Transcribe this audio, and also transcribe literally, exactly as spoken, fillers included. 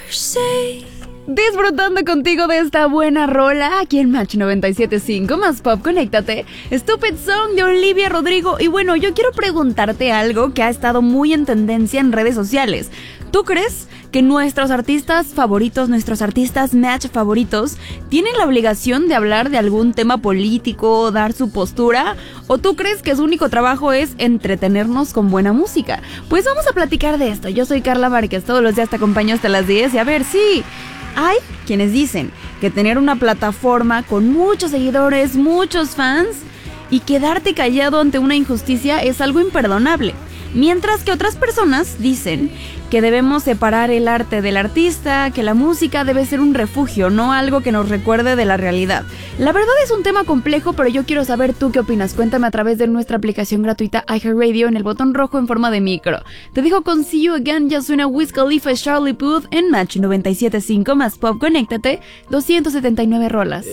Disfrutando contigo de esta buena rola aquí en Match noventa y siete punto cinco más Pop, conéctate. Stupid Song de Olivia Rodrigo. Y bueno, yo quiero preguntarte algo que ha estado muy en tendencia en redes sociales. ¿Tú crees que nuestros artistas favoritos, nuestros artistas Match favoritos, tienen la obligación de hablar de algún tema político, dar su postura? ¿O tú crees que su único trabajo es entretenernos con buena música? Pues vamos a platicar de esto. Yo soy Carla Márquez, todos los días te acompaño hasta las diez y a ver, sí, hay quienes dicen que tener una plataforma con muchos seguidores, muchos fans y quedarte callado ante una injusticia es algo imperdonable. Mientras que otras personas dicen que debemos separar el arte del artista, que la música debe ser un refugio, no algo que nos recuerde de la realidad. La verdad es un tema complejo, pero yo quiero saber tú qué opinas. Cuéntame a través de nuestra aplicación gratuita iHeartRadio en el botón rojo en forma de micro. Te dejo con See You Again, ya suena Wiz Khalifa, Charlie Puth en Match noventa y siete punto cinco más Pop, conéctate, doscientas setenta y nueve rolas.